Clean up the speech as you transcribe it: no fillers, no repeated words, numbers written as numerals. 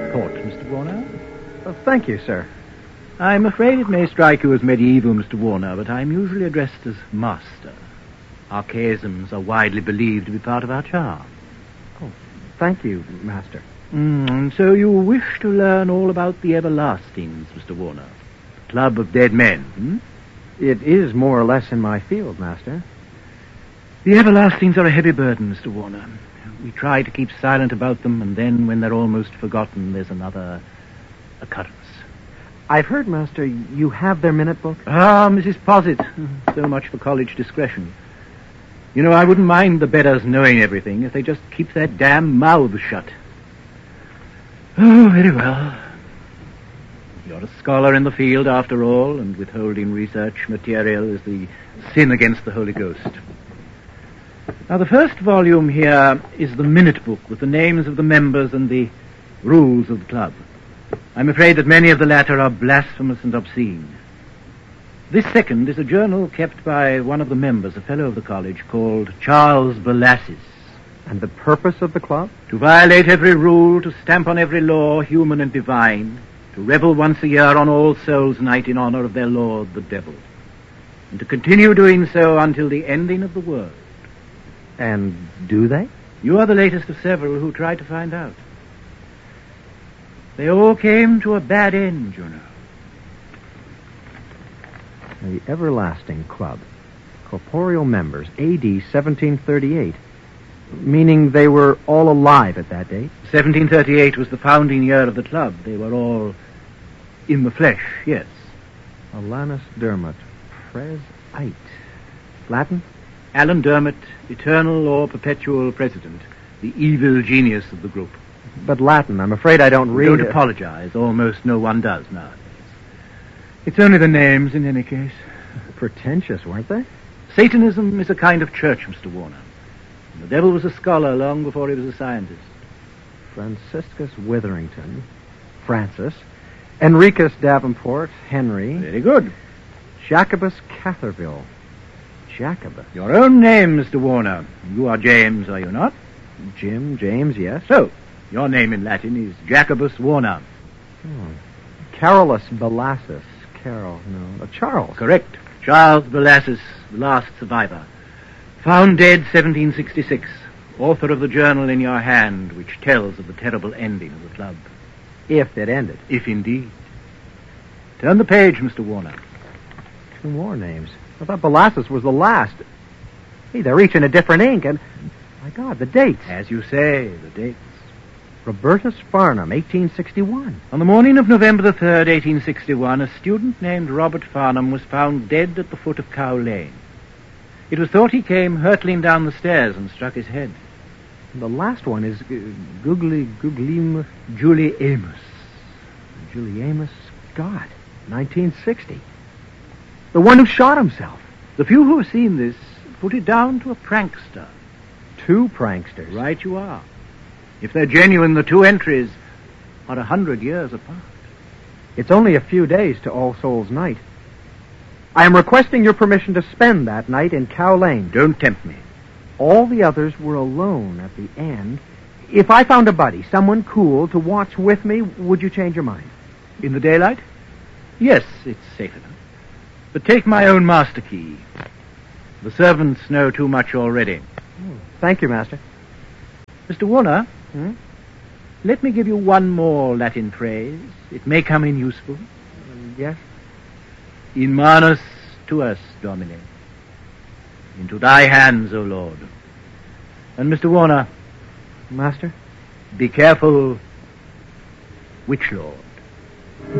port, Mr. Warner. Thank you, sir. I'm afraid it may strike you as medieval, Mr. Warner, but I'm usually addressed as Master. Archaisms are widely believed to be part of our charm. Oh, thank you, Master. So you wish to learn all about the Everlastings, Mr. Warner? The Club of Dead Men, hmm? It is more or less in my field, Master. The Everlastings are a heavy burden, Mr. Warner. We try to keep silent about them, and then, when they're almost forgotten, there's another occurrence. I've heard, Master, you have their minute book? Ah, Mrs. Posset. So much for college discretion. You know, I wouldn't mind the bedders knowing everything if they just keep their damn mouths shut. Oh, very well. You're a scholar in the field, after all, and withholding research material is the sin against the Holy Ghost. Now, the first volume here is the minute book with the names of the members and the rules of the club. I'm afraid that many of the latter are blasphemous and obscene. This second is a journal kept by one of the members, a fellow of the college, called Charles Belassus. And the purpose of the club? To violate every rule, to stamp on every law, human and divine, to revel once a year on All Souls' Night in honor of their lord, the devil, and to continue doing so until the ending of the world. And do they? You are the latest of several who tried to find out. They all came to a bad end, you know. The Everlasting Club. Corporeal members, A.D. 1738. Meaning they were all alive at that date? 1738 was the founding year of the club. They were all in the flesh, yes. Alanus Dermot, Pres Ite. Latin? Alan Dermot, eternal or perpetual president, the evil genius of the group. But Latin, I'm afraid I don't read Don't it. apologize. Almost no one does nowadays. It's only the names, in any case. Pretentious, weren't they? Satanism is a kind of church, Mr. Warner. And the devil was a scholar long before he was a scientist. Franciscus Witherington, Francis, Enricus Davenport, Henry. Very good. Jacobus Catherville, Jacobus. Your own name, Mr. Warner. You are James, are you not? Jim, James, yes. So, your name in Latin is Jacobus Warner. Carolus Belassus. Charles. Correct. Charles Belassus, the last survivor. Found dead 1766. Author of the journal in your hand, which tells of the terrible ending of the club. If it ended. If indeed. Turn the page, Mr. Warner. 2 more names. I thought Belassus was the last. Hey, they're each in a different ink, and... my God, the dates. As you say, the dates. Robertus Farnham, 1861. On the morning of November the 3rd, 1861, a student named Robert Farnham was found dead at the foot of Cow Lane. It was thought he came hurtling down the stairs and struck his head. The last one is Julie Amos. Julie Amos, God, 1960. The one who shot himself. The few who have seen this put it down to a prankster. 2 pranksters. Right you are. If they're genuine, the 2 entries are 100 years apart. It's only a few days to All Souls' Night. I am requesting your permission to spend that night in Cow Lane. Don't tempt me. All the others were alone at the end. If I found a buddy, someone cool, to watch with me, would you change your mind? In the daylight? Yes, it's safe enough. But take my own master key. The servants know too much already. Thank you, Master. Mr. Warner, let me give you one more Latin phrase. It may come in useful. Yes? In manus tuas, Domine. Into thy hands, O Lord. And Mr. Warner. Master? Be careful. Which Lord?